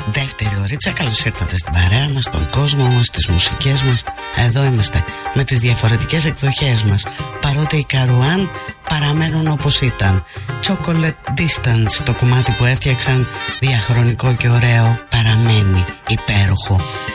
δεύτερη ωρίτσα. Καλώς ήρθατε στην παρέα μας, στον κόσμο μας, στις μουσικές μας. Εδώ είμαστε με τις διαφορετικές εκδοχές μας, παρότι οι Καρουάν παραμένουν όπως ήταν. Chocolate Distance, το κομμάτι που έφτιαξαν, διαχρονικό και ωραίο, παραμένει υπέροχο.